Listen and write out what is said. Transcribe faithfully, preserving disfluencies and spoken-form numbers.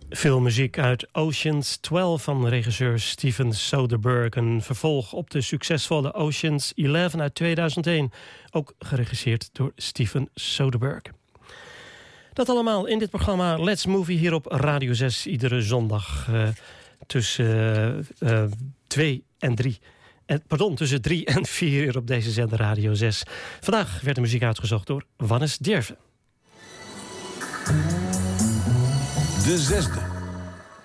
Veel muziek uit Oceans twaalf van regisseur Steven Soderbergh. Een vervolg op de succesvolle Oceans elf uit tweeduizend één. Ook geregisseerd door Steven Soderbergh. Dat allemaal in dit programma Let's Movie hier op Radio zes. Iedere zondag uh, tussen uh, uh, twee en drie. En, pardon, tussen drie en vier uur op deze zender Radio zes. Vandaag werd de muziek uitgezocht door Wannes Derven. De zesde.